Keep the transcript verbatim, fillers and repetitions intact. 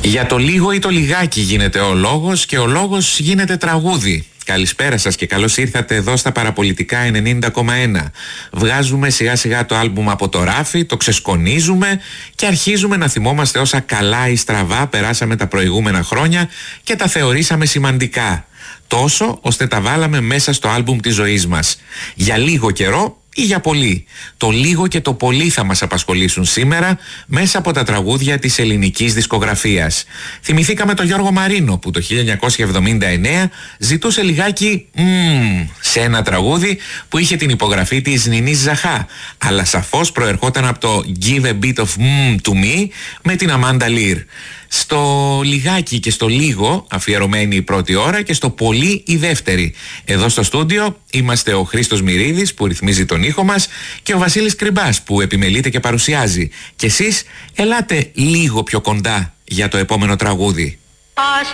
Για το λίγο ή το λιγάκι γίνεται ο λόγος και ο λόγος γίνεται τραγούδι. Καλησπέρα σας και καλώς ήρθατε εδώ στα Παραπολιτικά ενενήντα κόμμα ένα. Βγάζουμε σιγά σιγά το άλμπουμ από το ράφι, το ξεσκονίζουμε και αρχίζουμε να θυμόμαστε όσα καλά ή στραβά περάσαμε τα προηγούμενα χρόνια και τα θεωρήσαμε σημαντικά. Τόσο ώστε τα βάλαμε μέσα στο άλμπουμ της ζωής μας. Για λίγο καιρό ή για πολύ. Το λίγο και το πολύ θα μας απασχολήσουν σήμερα μέσα από τα τραγούδια της ελληνικής δισκογραφίας. Θυμηθήκαμε τον Γιώργο Μαρίνο που το χίλια εννιακόσια εβδομήντα εννέα ζητούσε λιγάκι μμμ σε ένα τραγούδι που είχε την υπογραφή της Νινής Ζαχά, αλλά σαφώς προερχόταν από το Give a bit of mmm to me με την Αμάντα Λιρ. Στο λιγάκι και στο λίγο αφιερωμένη η πρώτη ώρα και στο πολύ η δεύτερη. Εδώ στο στούντιο είμαστε ο Χρήστος Μυρίδης που ρυθμίζει τον ήχο μας και ο Βασίλης Κρυμπάς που επιμελείται και παρουσιάζει. Και εσείς ελάτε λίγο πιο κοντά για το επόμενο τραγούδι. Ας